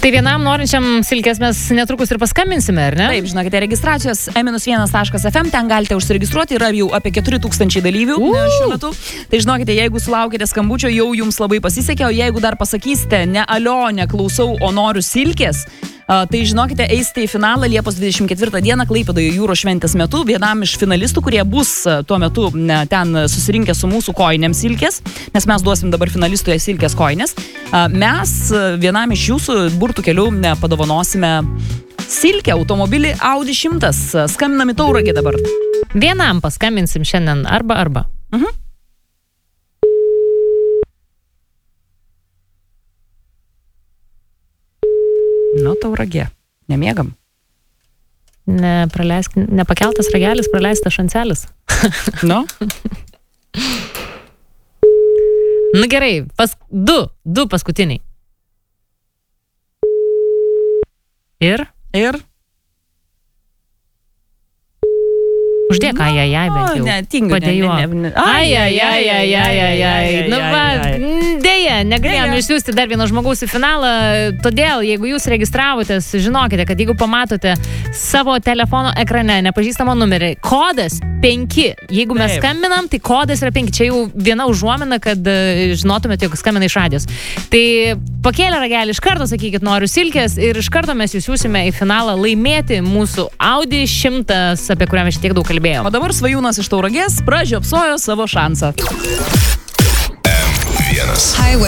Tai vienam norinčiam silkės mes netrukus ir paskambinsime, ar ne? Taip, žinokite, registracijos e-1.fm, ten galite užsiregistruoti, yra jau apie 4000 dalyvių šiuo metu. Tai žinokite, jeigu sulaukite skambučio, jau jums labai pasisekė, o jeigu dar pasakysite, ne alio, neklausau, o noriu silkės, tai žinokite, eisite į finalą Liepos 24 dieną Klaipėdoje jūros šventės metu. Vienam iš finalistų, kurie bus tuo metu ten susirinkę su mūsų kojinėm silkės, nes mes duosim dabar finalistui silkės kojinės, mes vienam iš jūsų burtų kelių padovanosime silkę, automobilį Audi 100. Skambinam į Tauragę dabar. Vienam paskambinsim šiandien arba. Nu, Tauragė. Nemiegam. Nepakeltas ragelis, praleistas šancelis. Nu? Nu gerai, du paskutiniai. Ir? Uždėk, ajajaj, bent jau. Ne, tingiu. Padėjuo. Ajajaj. Nu va, dėja, negalėjom išsiųsti dar vieno žmogaus į finalą, todėl, jeigu jūs registravotės, žinokite, kad jeigu pamatote savo telefono ekrane nepažįstamą numerį, kodas 5, jeigu mes skambinam, tai kodas yra 5, čia jau viena užuomina, kad žinotumėte, jog skambina iš radijos. Tai pakėlę ragelį, iš karto sakykit, noriu silkės ir iš karto mes jūs siūsime į finalą laimėti mūsų Audi 100, apie kurią mes tiek daug kalbėjom. O dabar Svajūnas iš Tauragės pražiopsojo savo šansą. M1